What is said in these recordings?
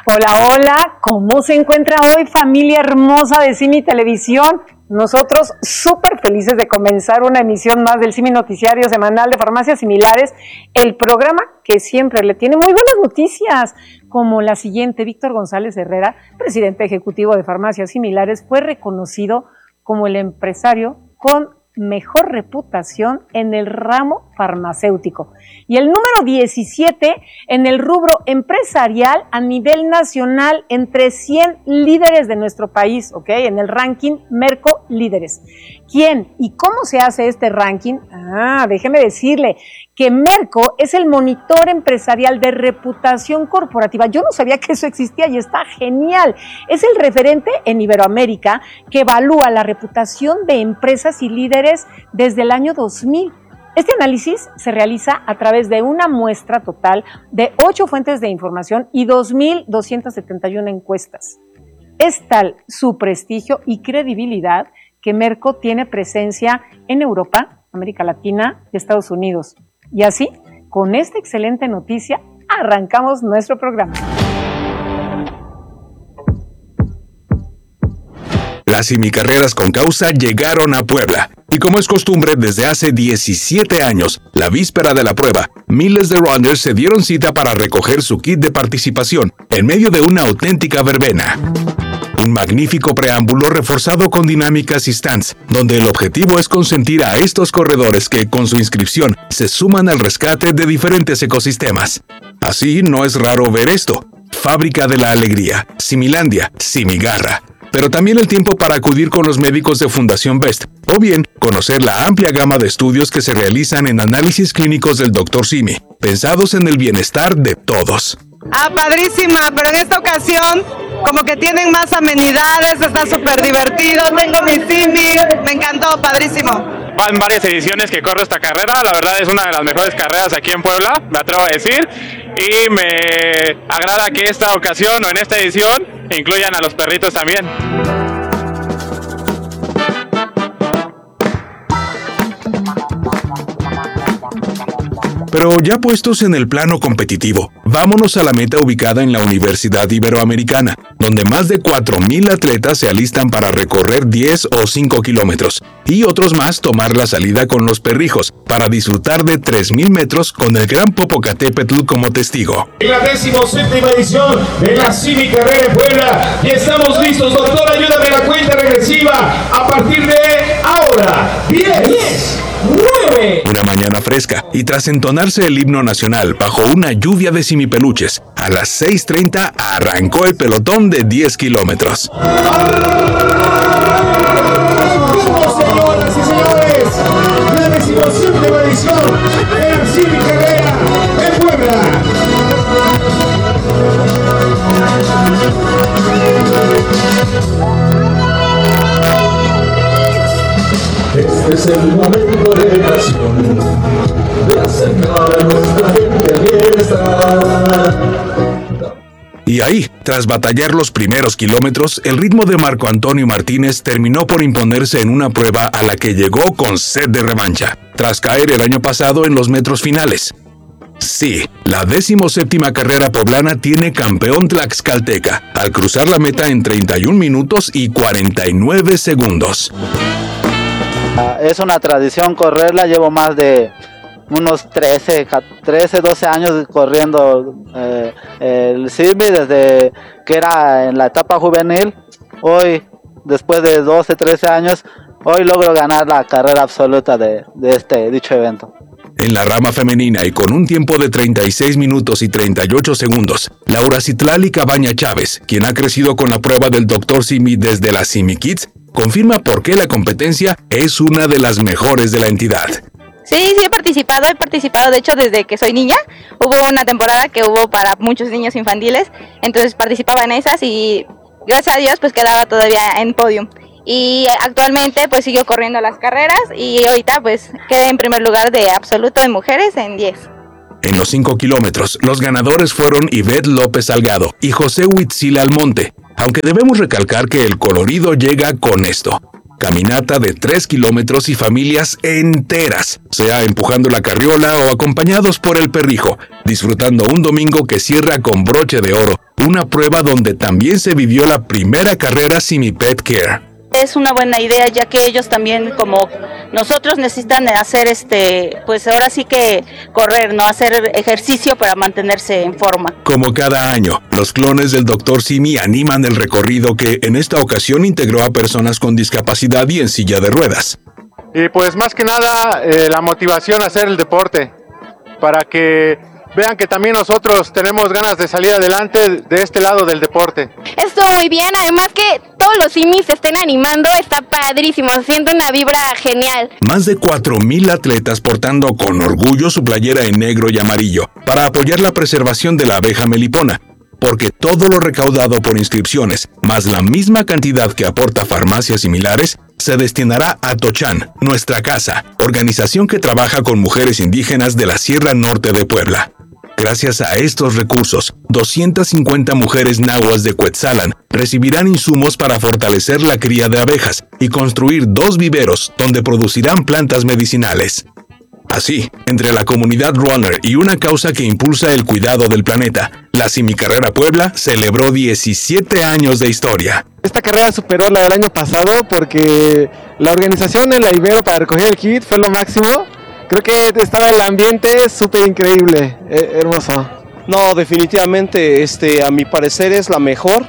Hola, hola, ¿cómo se encuentra hoy, familia hermosa de Simi Televisión? Nosotros súper felices de comenzar una emisión más del Simi Noticiario Semanal de Farmacias Similares, el programa que siempre le tiene muy buenas noticias, como la siguiente. Víctor González Herrera, presidente ejecutivo de Farmacias Similares, fue reconocido como el empresario con mejor reputación en el ramo farmacéutico y el número 17 en el rubro empresarial a nivel nacional entre 100 líderes de nuestro país, ¿ok? En el ranking Merco Líderes. ¿Quién y cómo se hace este ranking? Déjeme decirle que Merco es el monitor empresarial de reputación corporativa. Yo no sabía que eso existía y está genial. Es el referente en Iberoamérica que evalúa la reputación de empresas y líderes desde el año 2000. Este análisis se realiza a través de una muestra total de 8 fuentes de información y 2,271 encuestas. Es tal su prestigio y credibilidad que Merco tiene presencia en Europa, América Latina y Estados Unidos. Y así, con esta excelente noticia, arrancamos nuestro programa. Las simicarreras con causa llegaron a Puebla. Y como es costumbre, desde hace 17 años, la víspera de la prueba, miles de runners se dieron cita para recoger su kit de participación en medio de una auténtica verbena. Un magnífico preámbulo reforzado con dinámicas y stands, donde el objetivo es consentir a estos corredores que, con su inscripción, se suman al rescate de diferentes ecosistemas. Así, no es raro ver esto: Fábrica de la Alegría, Similandia, Simigarra. Pero también el tiempo para acudir con los médicos de Fundación Best, o bien conocer la amplia gama de estudios que se realizan en análisis clínicos del Dr. Simi, pensados en el bienestar de todos. Padrísima, pero en esta ocasión como que tienen más amenidades, está súper divertido, tengo mi Simi, me encantó, padrísimo. Van varias ediciones que corro esta carrera, la verdad es una de las mejores carreras aquí en Puebla, me atrevo a decir, y me agrada que esta ocasión o en esta edición incluyan a los perritos también. Pero ya puestos en el plano competitivo, vámonos a la meta ubicada en la Universidad Iberoamericana, donde más de 4,000 atletas se alistan para recorrer 10 o 5 kilómetros, y otros más tomar la salida con los perrijos, para disfrutar de 3,000 metros con el Gran Popocatépetl como testigo. En la 17ª edición de la Simi Carrera en Puebla, y estamos listos, doctor, ayúdame a la cuenta regresiva, a partir de ahora, 10, 9. Una mañana fresca, y tras entonarse el himno nacional bajo una lluvia de simipeluches, a las 6:30 arrancó el pelotón de 10 kilómetros. Señoras y señores, la 17ª edición de la Simi Carrera en Puebla. Este es el momento de pasión, de acercar a nuestra gente al bienestar. Y ahí, tras batallar los primeros kilómetros, el ritmo de Marco Antonio Martínez terminó por imponerse en una prueba a la que llegó con sed de revancha, tras caer el año pasado en los metros finales. Sí, la 17ª carrera poblana tiene campeón tlaxcalteca, al cruzar la meta en 31 minutos y 49 segundos. Es una tradición correrla, llevo más de unos 13, 12 años corriendo el Simi desde que era en la etapa juvenil. Hoy, después de 12, 13 años, hoy logro ganar la carrera absoluta de dicho evento. En la rama femenina y con un tiempo de 36 minutos y 38 segundos, Laura Citlali Cabaña Chávez, quien ha crecido con la prueba del Dr. Simi desde la Simi Kids, confirma por qué la competencia es una de las mejores de la entidad. Sí, he participado de hecho desde que soy niña. Hubo una temporada que hubo para muchos niños infantiles, entonces participaba en esas y gracias a Dios pues quedaba todavía en podium. Y actualmente pues sigo corriendo las carreras y ahorita pues quedé en primer lugar de absoluto de mujeres en 10. En los 5 kilómetros, los ganadores fueron Ivette López Salgado y José Huitzil Almonte, aunque debemos recalcar que el colorido llega con esto. caminata de 3 kilómetros y familias enteras, sea empujando la carriola o acompañados por el perrijo, disfrutando un domingo que cierra con broche de oro, una prueba donde también se vivió la primera carrera Simi Pet Care. Es una buena idea, ya que ellos también, como nosotros, necesitan hacer pues ahora sí que correr, no hacer ejercicio para mantenerse en forma. Como cada año, los clones del Dr. Simi animan el recorrido que en esta ocasión integró a personas con discapacidad y en silla de ruedas. Y pues más que nada la motivación a hacer el deporte, para que vean que también nosotros tenemos ganas de salir adelante de este lado del deporte. Estuvo muy bien, además que todos los simis se estén animando, está padrísimo, se siente una vibra genial. Más de 4,000 atletas portando con orgullo su playera en negro y amarillo para apoyar la preservación de la abeja melipona, porque todo lo recaudado por inscripciones, más la misma cantidad que aporta Farmacias Similares, se destinará a Tochan, Nuestra Casa, organización que trabaja con mujeres indígenas de la Sierra Norte de Puebla. Gracias a estos recursos, 250 mujeres nahuas de Cuetzalan recibirán insumos para fortalecer la cría de abejas y construir 2 viveros donde producirán plantas medicinales. Así, entre la comunidad runner y una causa que impulsa el cuidado del planeta, la Simicarrera Puebla celebró 17 años de historia. Esta carrera superó la del año pasado porque la organización de la Ibero para recoger el kit fue lo máximo. Creo que estaba el ambiente súper increíble, hermoso. No, definitivamente, a mi parecer es la mejor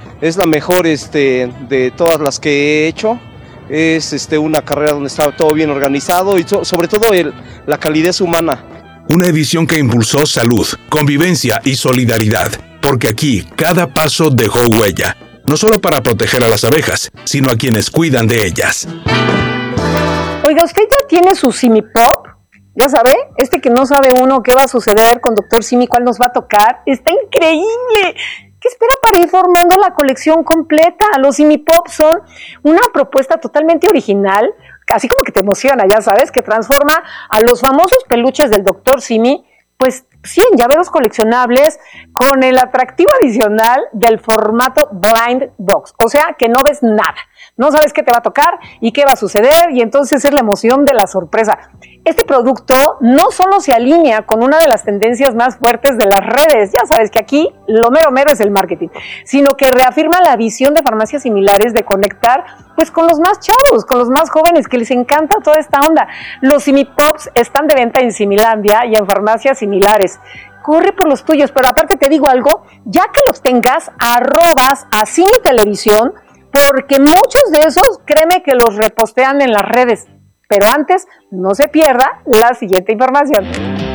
de todas las que he hecho. Es una carrera donde está todo bien organizado y sobre todo la calidez humana. Una edición que impulsó salud, convivencia y solidaridad, porque aquí cada paso dejó huella, no solo para proteger a las abejas, sino a quienes cuidan de ellas. Oiga, ¿usted ya tiene su Simi Pop? Ya sabe, que no sabe uno qué va a suceder con Dr. Simi, cuál nos va a tocar. ¡Está increíble! ¿Qué espera para ir formando la colección completa? Los Simi Pop son una propuesta totalmente original, así como que te emociona, ya sabes, que transforma a los famosos peluches del Dr. Simi, pues sí, en llaveros coleccionables con el atractivo adicional del formato blind box, o sea que no ves nada, no sabes qué te va a tocar y qué va a suceder, y entonces es la emoción de la sorpresa. Este producto no solo se alinea con una de las tendencias más fuertes de las redes, ya sabes que aquí lo mero es el marketing, sino que reafirma la visión de Farmacias Similares de conectar pues con los más chavos, con los más jóvenes que les encanta toda esta onda. Los Simi Pops están de venta en Similandia y en Farmacias Similares. Corre por los tuyos, pero aparte te digo algo, ya que los tengas, arrobas a Simi Televisión, porque muchos de esos, créeme que los repostean en las redes. Pero antes, no se pierda la siguiente información.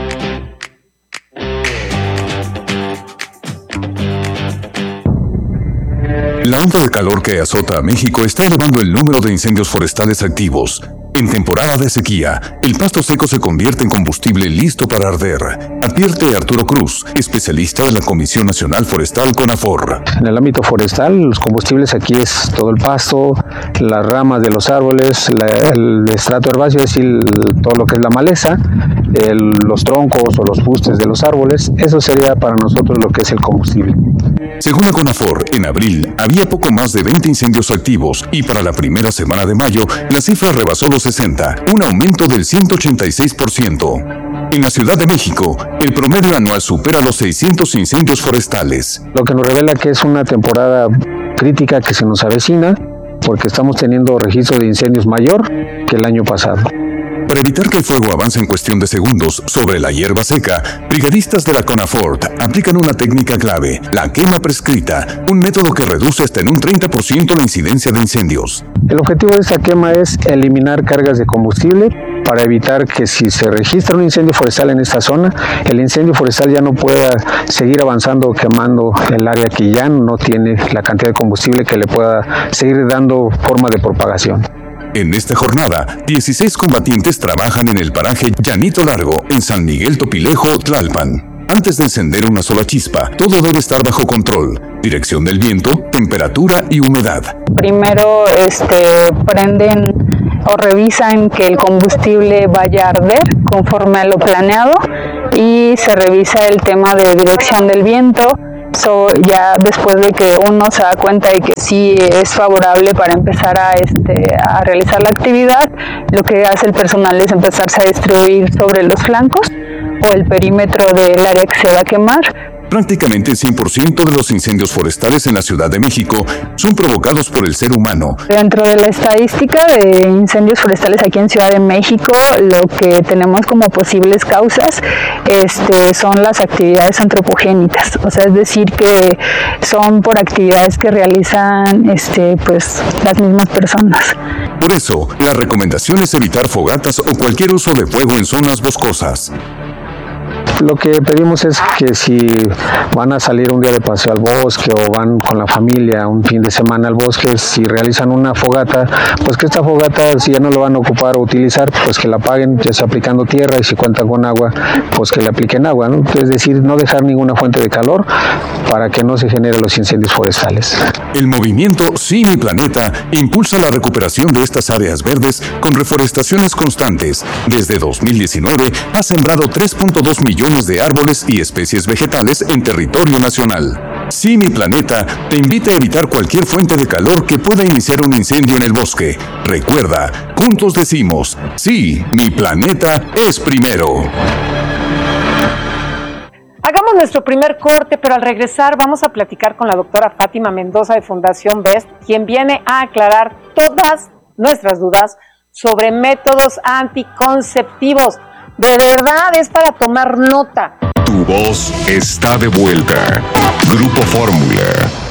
La onda de calor que azota a México está elevando el número de incendios forestales activos. En temporada de sequía, el pasto seco se convierte en combustible listo para arder, advierte Arturo Cruz, especialista de la Comisión Nacional Forestal CONAFOR. En el ámbito forestal, los combustibles aquí es todo el pasto, las ramas de los árboles, el estrato herbáceo, es decir, todo lo que es la maleza, los troncos o los fustes de los árboles. Eso sería para nosotros lo que es el combustible. Según la CONAFOR, en abril había poco más de 20 incendios activos y para la primera semana de mayo la cifra rebasó los 60, un aumento del 186%. En la Ciudad de México, el promedio anual supera los 600 incendios forestales. Lo que nos revela que es una temporada crítica que se nos avecina, porque estamos teniendo registro de incendios mayor que el año pasado. Para evitar que el fuego avance en cuestión de segundos sobre la hierba seca, brigadistas de la CONAFOR aplican una técnica clave, la quema prescrita, un método que reduce hasta en un 30% la incidencia de incendios. El objetivo de esta quema es eliminar cargas de combustible para evitar que si se registra un incendio forestal en esta zona, el incendio forestal ya no pueda seguir avanzando o quemando el área que ya no tiene la cantidad de combustible que le pueda seguir dando forma de propagación. En esta jornada, 16 combatientes trabajan en el paraje Llanito Largo, en San Miguel Topilejo, Tlalpan. Antes de encender una sola chispa, todo debe estar bajo control. Dirección del viento, temperatura y humedad. Primero prenden o revisan que el combustible vaya a arder conforme a lo planeado y se revisa el tema de dirección del viento, Ya después de que uno se da cuenta de que sí es favorable para empezar a realizar la actividad, lo que hace el personal es empezarse a distribuir sobre los flancos o el perímetro del área que se va a quemar. Prácticamente el 100% de los incendios forestales en la Ciudad de México son provocados por el ser humano. Dentro de la estadística de incendios forestales aquí en Ciudad de México, lo que tenemos como posibles causas son las actividades antropogénicas, o sea, es decir, que son por actividades que realizan pues las mismas personas. Por eso, la recomendación es evitar fogatas o cualquier uso de fuego en zonas boscosas. Lo que pedimos es que si van a salir un día de paseo al bosque o van con la familia un fin de semana al bosque, si realizan una fogata, pues que esta fogata, si ya no lo van a ocupar o utilizar, pues que la apaguen, ya sea aplicando tierra, y si cuentan con agua, pues que le apliquen agua, ¿no? Es decir, no dejar ninguna fuente de calor para que no se generen los incendios forestales. El movimiento Sí Mi Planeta impulsa la recuperación de estas áreas verdes con reforestaciones constantes. Desde 2019 ha sembrado 3.2 millones de árboles y especies vegetales en territorio nacional. Sí Mi Planeta te invita a evitar cualquier fuente de calor que pueda iniciar un incendio en el bosque. Recuerda, juntos decimos, sí, mi planeta es primero. Hagamos nuestro primer corte, pero al regresar vamos a platicar con la doctora Fátima Mendoza de Fundación BEST, quien viene a aclarar todas nuestras dudas sobre métodos anticonceptivos. De verdad es para tomar nota. Tu voz está de vuelta. Grupo Fórmula.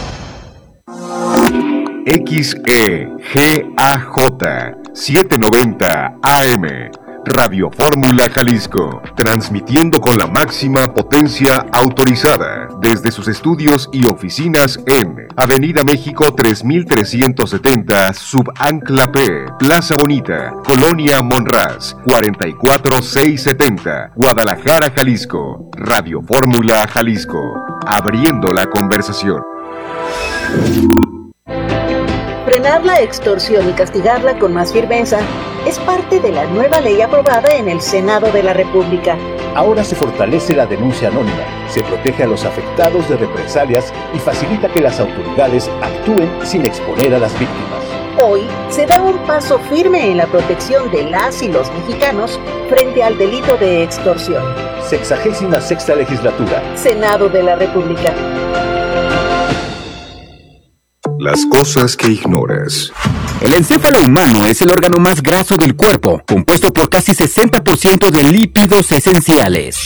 XEGAJ 790 AM. Radio Fórmula Jalisco, transmitiendo con la máxima potencia autorizada desde sus estudios y oficinas en Avenida México 3370, Subancla P, Plaza Bonita, Colonia Monraz, 44670, Guadalajara, Jalisco. Radio Fórmula Jalisco, abriendo la conversación. Frenar la extorsión y castigarla con más firmeza es parte de la nueva ley aprobada en el Senado de la República. Ahora se fortalece la denuncia anónima, se protege a los afectados de represalias y facilita que las autoridades actúen sin exponer a las víctimas. Hoy se da un paso firme en la protección de las y los mexicanos frente al delito de extorsión. 66ª legislatura. Senado de la República. Las cosas que ignoras. El encéfalo humano es el órgano más graso del cuerpo, compuesto por casi 60% de lípidos esenciales.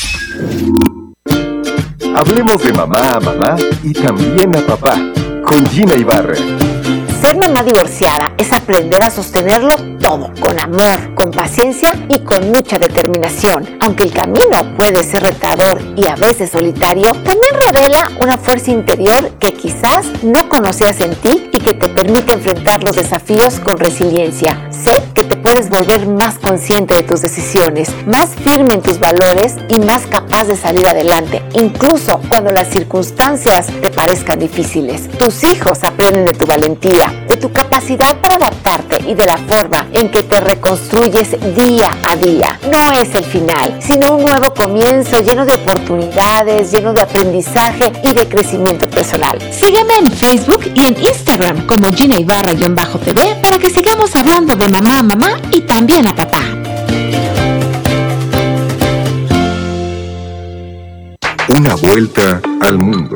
Hablemos de mamá a mamá y también a papá, con Gina Ibarra. Ser mamá divorciada es aprender a sostenerlo todo, con amor, con paciencia y con mucha determinación. Aunque el camino puede ser retador y a veces solitario, también revela una fuerza interior que quizás no conocías en ti y que te permite enfrentar los desafíos con resiliencia. Sé que te puedes volver más consciente de tus decisiones, más firme en tus valores y más capaz de salir adelante, incluso cuando las circunstancias te parezcan difíciles. Tus hijos aprenden de tu valentía, de tu capacidad para adaptarte y de la forma en que te reconstruyes día a día. No es el final, sino un nuevo comienzo lleno de oportunidades, lleno de aprendizaje y de crecimiento personal. Sígueme en Facebook y en Instagram como Gina Ibarra-TV para que sigamos hablando de mamá a mamá y también a papá. Una vuelta al mundo.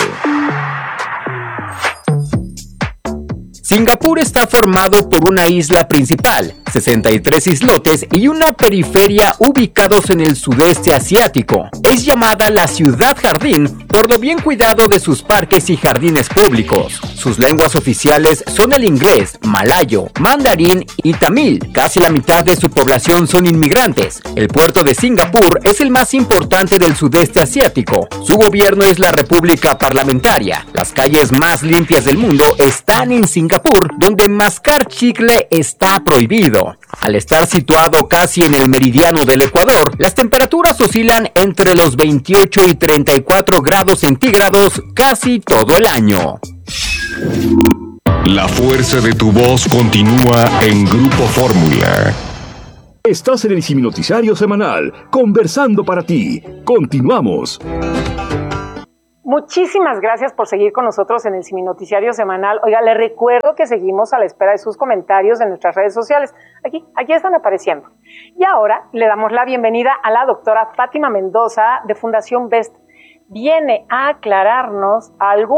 Singapur está formado por una isla principal, 63 islotes y una periferia ubicados en el sudeste asiático. Es llamada la ciudad jardín por lo bien cuidado de sus parques y jardines públicos. Sus lenguas oficiales son el inglés, malayo, mandarín y tamil. Casi la mitad de su población son inmigrantes. El puerto de Singapur es el más importante del sudeste asiático. Su gobierno es la República Parlamentaria. Las calles más limpias del mundo están en Singapur, donde mascar chicle está prohibido. Al estar situado casi en el meridiano del Ecuador, las temperaturas oscilan entre los 28 y 34 grados centígrados casi todo el año. La fuerza de tu voz continúa en Grupo Fórmula. Estás en el Siminoticiario semanal, conversando para ti. Continuamos. Muchísimas gracias por seguir con nosotros en el Seminoticiario Semanal. Oiga, le recuerdo que seguimos a la espera de sus comentarios en nuestras redes sociales. Aquí están apareciendo. Y ahora le damos la bienvenida a la doctora Fátima Mendoza de Fundación BEST. Viene a aclararnos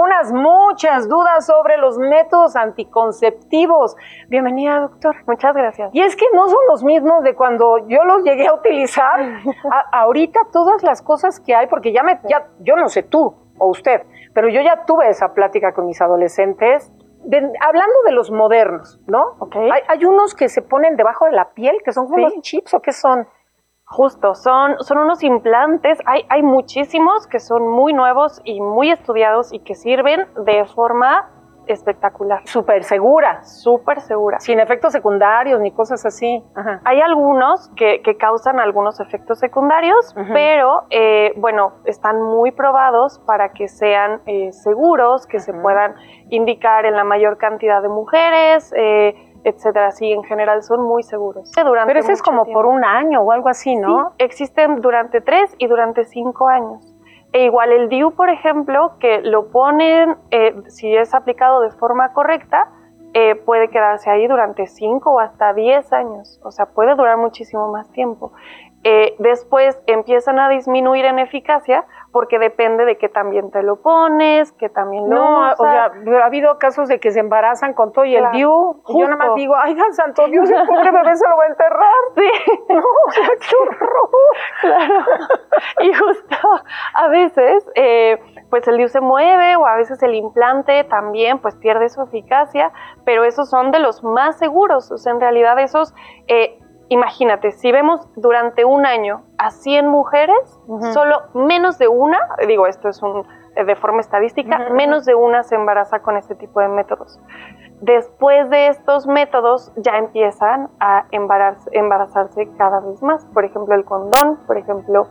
muchas dudas sobre los métodos anticonceptivos. Bienvenida, doctora. Muchas gracias. Y es que no son los mismos de cuando yo los llegué a utilizar. Ahorita todas las cosas que hay, porque yo no sé tú o usted, pero yo ya tuve esa plática con mis adolescentes, hablando de los modernos, ¿no? Okay. Hay unos que se ponen debajo de la piel, que son como unos chips, ¿o qué son? Justo, son unos implantes, hay muchísimos que son muy nuevos y muy estudiados y que sirven de forma espectacular. Súper segura. Súper segura. Sin efectos secundarios ni cosas así. Ajá. Hay algunos que causan algunos efectos secundarios, pero bueno, están muy probados para que sean seguros, que se puedan indicar en la mayor cantidad de mujeres, etcétera. Sí, en general son muy seguros. Pero ese es como por un año o algo así, ¿no? Sí, existen durante 3 y durante 5 años. E igual el DIU, por ejemplo, que lo ponen, si es aplicado de forma correcta, puede quedarse ahí durante 5 o hasta 10 años. O sea, puede durar muchísimo más tiempo. Después empiezan a disminuir en eficacia porque depende de que también te lo pones, que también lo usas. O sea, ha habido casos de que se embarazan con todo y el DIU, y yo nada más digo, ay, santo Dios, el pobre bebé se lo va a enterrar. Sí. No, o sea, qué horror. Claro. Y justo a veces, pues el DIU se mueve, o a veces el implante también, pues pierde su eficacia, pero esos son de los más seguros. O sea, en realidad esos... imagínate, si vemos durante un año a 100 mujeres, solo menos de una, digo esto es de forma estadística, menos de una se embaraza con este tipo de métodos. Después de estos métodos ya empiezan a embarazarse cada vez más. Por ejemplo, el condón, por ejemplo,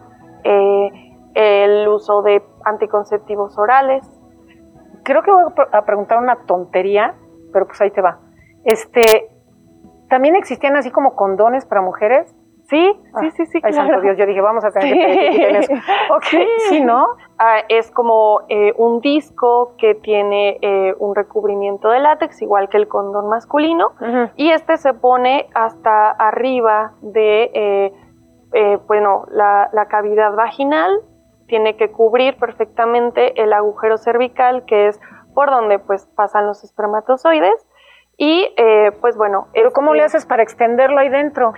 el uso de anticonceptivos orales. Creo que voy a preguntar una tontería, pero pues ahí te va. ¿También existían así como condones para mujeres? Sí, sí, Ay, claro. santo Dios, yo dije, vamos a tener que pedir que quiten eso. Okay. Sí, ¿no? Es como un disco que tiene un recubrimiento de látex, igual que el condón masculino, y se pone hasta arriba de, la cavidad vaginal, tiene que cubrir perfectamente el agujero cervical, que es por donde pues pasan los espermatozoides. Y pues bueno. ¿Pero cómo le haces para extenderlo ahí dentro?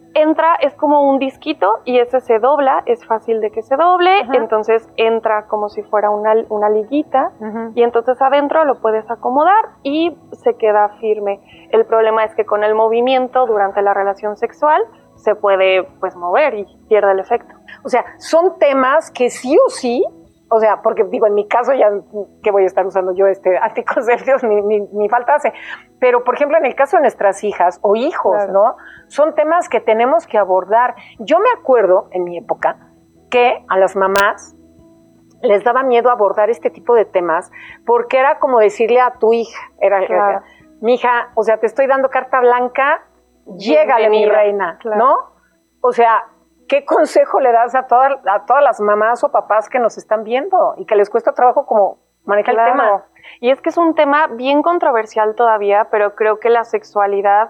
Es como un disquito y ese se dobla, es fácil de que se doble, entonces entra como si fuera una liguita y entonces adentro lo puedes acomodar y se queda firme. El problema es que con el movimiento durante la relación sexual se puede pues mover y pierde el efecto. O sea, son temas que sí o sí. O sea, porque digo, en mi caso ya, ¿qué voy a estar usando yo anticonceptivos? Ni falta hace. Pero, por ejemplo, en el caso de nuestras hijas o hijos, claro, ¿no? Son temas que tenemos que abordar. Yo me acuerdo, en mi época, que a las mamás les daba miedo abordar este tipo de temas porque era como decirle a tu hija, claro, mi hija, o sea, te estoy dando carta blanca, llégale, mi reina, claro, ¿no? O sea, ¿qué consejo le das a todas las mamás o papás que nos están viendo y que les cuesta trabajo como manejar el tema? Y es que es un tema bien controversial todavía, pero creo que la sexualidad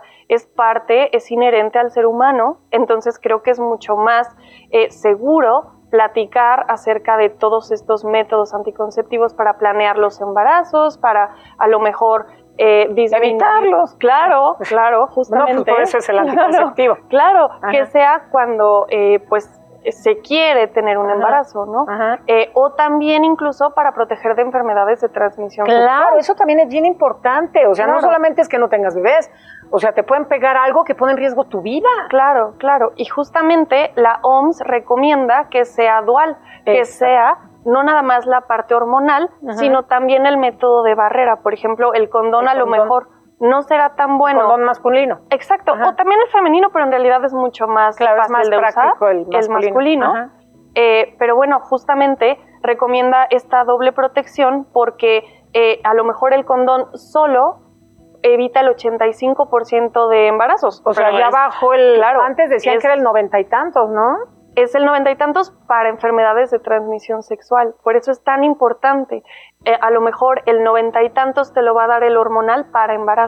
es inherente al ser humano, entonces creo que es mucho más seguro platicar acerca de todos estos métodos anticonceptivos para planear los embarazos, para a lo mejor evitarlos. Claro, justamente. No, pues eso es el anticonceptivo. Claro, que sea cuando pues se quiere tener un embarazo, ¿no? O también incluso para proteger de enfermedades de transmisión sexual. Claro, eso también es bien importante. O sea, no solamente es que no tengas bebés, o sea, te pueden pegar algo que pone en riesgo tu vida. Claro. Y justamente la OMS recomienda que sea dual, que sea no nada más la parte hormonal, sino también el método de barrera. Por ejemplo, el condón a lo mejor no será tan bueno. El condón masculino. Exacto, o también el femenino, pero en realidad es mucho más fácil de usar. El masculino. Pero bueno, justamente recomienda esta doble protección porque a lo mejor el condón solo evita el 85% de embarazos. O sea, ya bajó antes decían que era el 90 y tantos, ¿no? es el 90 y tantos para enfermedades de transmisión sexual. Por eso es tan importante. A lo mejor el 90 y tantos te lo va a dar el hormonal para embarazo.